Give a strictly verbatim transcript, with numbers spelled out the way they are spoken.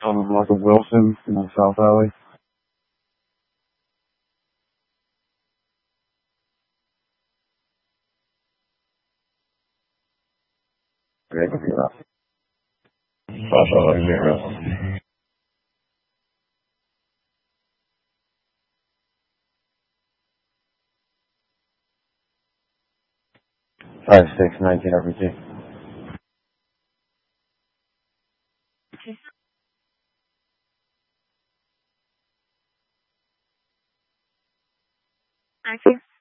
Um, Michael Wilson in the South Alley. Great, zero. Five, zero. Five, six, nineteen R P G. Okay.